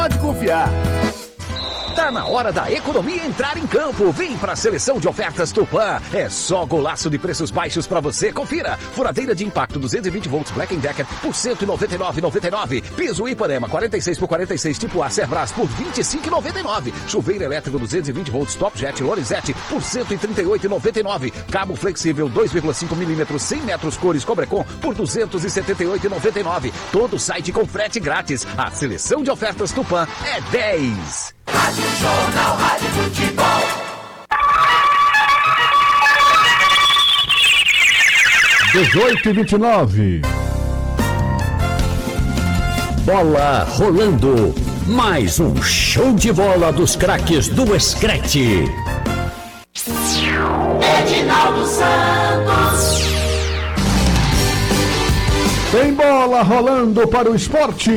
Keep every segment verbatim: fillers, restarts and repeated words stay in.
Pode confiar. Tá na hora da economia entrar em campo. Vem pra seleção de ofertas Tupã. É só golaço de preços baixos pra você. Confira. Furadeira de impacto duzentos e vinte volts Black Decker por cento e noventa e nove reais e noventa e nove centavos. Piso Ipanema quarenta e seis por quarenta e seis tipo A Cerbras por vinte e cinco reais e noventa e nove centavos. Chuveiro elétrico duzentos e vinte volts Top Jet Lorenzetti por cento e trinta e oito reais e noventa e nove centavos. Cabo flexível dois vírgula cinco milímetros cem metros cores Cobrecon por duzentos e setenta e oito reais e noventa e nove centavos. Todo site com frete grátis. A seleção de ofertas Tupã é dez. Rádio Jornal, Rádio Futebol. dezoito e vinte e nove. Bola rolando. Mais um show de bola dos craques do Escrete. Edinaldo Santos. Tem bola rolando para o esporte.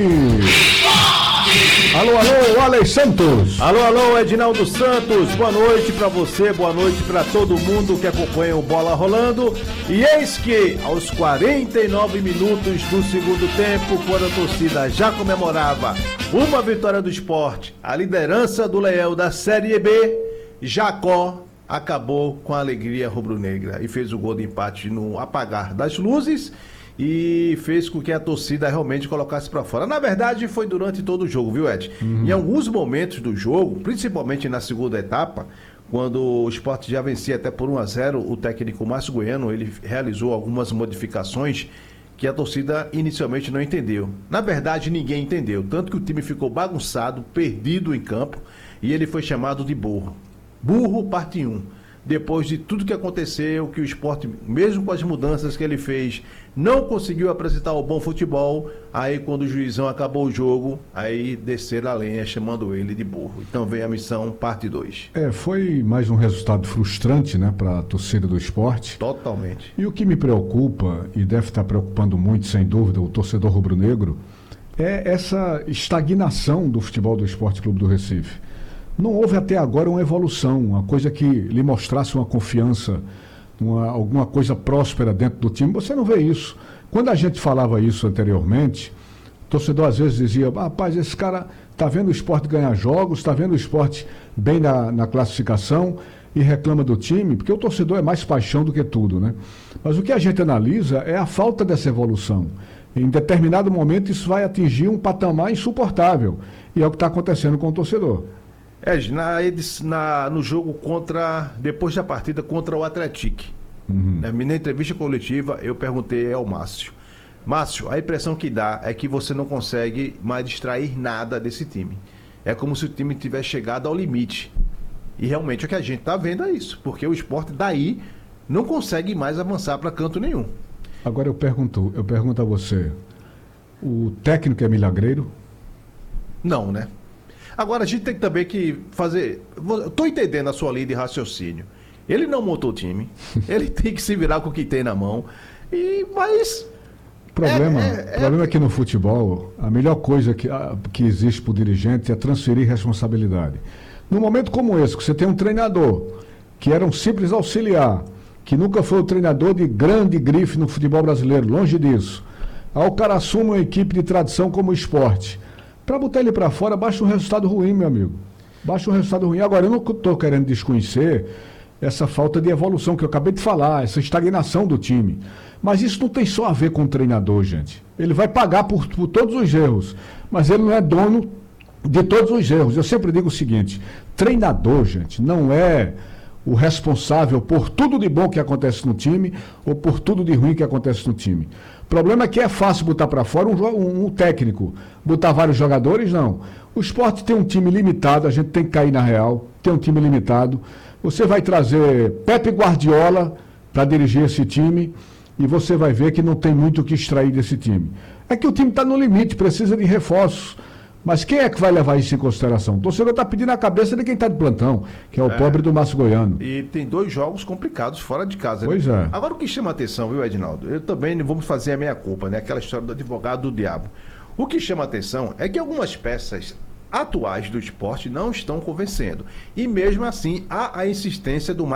Alô, alô, Alex Santos. Alô, alô, Edinaldo Santos. Boa noite pra você, boa noite pra todo mundo que acompanha o Bola Rolando. E eis que, aos quarenta e nove minutos do segundo tempo, quando a torcida já comemorava uma vitória do esporte, a liderança do Leão da Série B, Jacó acabou com a alegria rubro-negra e fez o gol de empate no apagar das luzes. E fez com que a torcida realmente colocasse pra fora. Na verdade, foi durante todo o jogo, viu, Ed? Uhum. Em alguns momentos do jogo, principalmente na segunda etapa, quando o Sport já vencia até por um a zero, o técnico Márcio Goiano, ele realizou algumas modificações que a torcida inicialmente não entendeu. Na verdade, ninguém entendeu. Tanto que o time ficou bagunçado, perdido em campo, e ele foi chamado de burro. Burro, parte um. Depois de tudo que aconteceu, que o Sport, mesmo com as mudanças que ele fez, não conseguiu apresentar o bom futebol, aí quando o juizão acabou o jogo, aí desceram a lenha chamando ele de burro. Então vem a missão parte dois. É, foi mais um resultado frustrante, né, para a torcida do Sport. Totalmente. E o que me preocupa, e deve estar preocupando muito, sem dúvida, o torcedor rubro-negro, é essa estagnação do futebol do Sport Clube do Recife. Não houve até agora uma evolução, uma coisa que lhe mostrasse uma confiança, uma, alguma coisa próspera dentro do time. Você não vê isso. Quando a gente falava isso anteriormente, o torcedor às vezes dizia, rapaz, esse cara está vendo o esporte ganhar jogos, está vendo o esporte bem na, na classificação e reclama do time, porque o torcedor é mais paixão do que tudo, né? Mas o que a gente analisa é a falta dessa evolução. Em determinado momento isso vai atingir um patamar insuportável. E é o que está acontecendo com o torcedor. É, na, na, no jogo contra, depois da partida contra o Atlético, uhum. na, na entrevista coletiva, eu perguntei ao Márcio. Márcio, a impressão que dá é que você não consegue mais extrair nada desse time. É como se o time tivesse chegado ao limite. E realmente o que a gente está vendo é isso, porque o Sport daí não consegue mais avançar para canto nenhum. Agora eu pergunto, eu pergunto a você, o técnico é milagreiro? Não, né? Agora, a gente tem também que fazer... Estou entendendo a sua linha de raciocínio. Ele não montou o time. Ele tem que se virar com o que tem na mão. E, mas... O problema é, é, problema é que no futebol, a melhor coisa que, a, que existe para o dirigente é transferir responsabilidade. Num momento como esse, que você tem um treinador que era um simples auxiliar, que nunca foi o treinador de grande grife no futebol brasileiro, longe disso. Aí o cara assume uma equipe de tradição como o Esporte. Para botar ele para fora, basta um resultado ruim, meu amigo. Basta um resultado ruim. Agora, eu não estou querendo desconhecer essa falta de evolução que eu acabei de falar, essa estagnação do time. Mas isso não tem só a ver com o treinador, gente. Ele vai pagar por, por todos os erros, mas ele não é dono de todos os erros. Eu sempre digo o seguinte, treinador, gente, não é o responsável por tudo de bom que acontece no time ou por tudo de ruim que acontece no time. O problema é que é fácil botar para fora um, um, um técnico, botar vários jogadores, não. O Sport tem um time limitado, a gente tem que cair na real, tem um time limitado. Você vai trazer Pepe Guardiola para dirigir esse time e você vai ver que não tem muito o que extrair desse time. É que o time está no limite, precisa de reforços. Mas quem é que vai levar isso em consideração? O torcedor está pedindo a cabeça de quem está de plantão, que é o é, pobre do Márcio Goiano. E tem dois jogos complicados fora de casa. Pois né? é. Agora o que chama a atenção, viu, Edinaldo? Eu também vamos fazer a meia culpa, né? Aquela história do advogado do diabo. O que chama a atenção é que algumas peças atuais do esporte não estão convencendo. E mesmo assim, há a insistência do